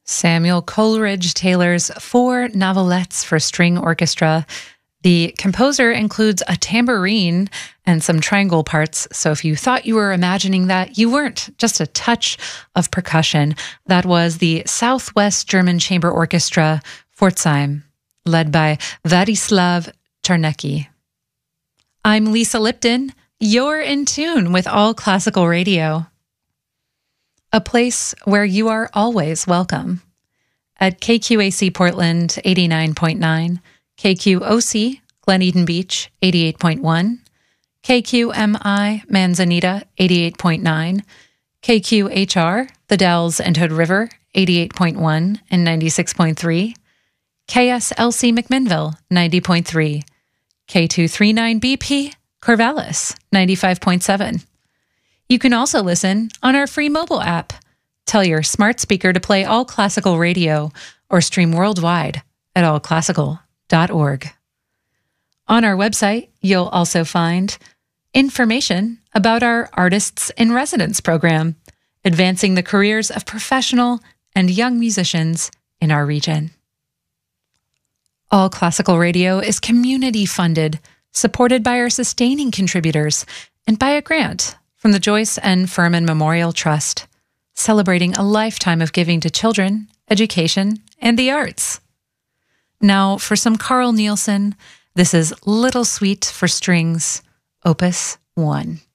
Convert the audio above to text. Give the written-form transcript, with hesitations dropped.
Samuel Coleridge Taylor's 4 novelettes for string orchestra. The composer includes a tambourine and some triangle parts, so if you thought you were imagining that, you weren't. Just a touch of percussion. That was the Southwest German Chamber Orchestra, Pforzheim, led by Władysław Czarnecki. I'm Lisa Lipton. You're in tune with All Classical Radio, a place where you are always welcome. At KQAC Portland 89.9, KQOC Glen Eden Beach 88.1, KQMI Manzanita 88.9, KQHR The Dalles and Hood River 88.1 and 96.3, KSLC McMinnville 90.3, K239BP Corvallis 95.7. You can also listen on our free mobile app. Tell your smart speaker to play All Classical Radio or stream worldwide at allclassical.org. On our website, you'll also find information about our Artists in Residence program, advancing the careers of professional and young musicians in our region. All Classical Radio is community funded, supported by our sustaining contributors, and by a grant from the Joyce N. Furman Memorial Trust, celebrating a lifetime of giving to children, education, and the arts. Now, for some Carl Nielsen, this is Little Suite for Strings, Opus 1.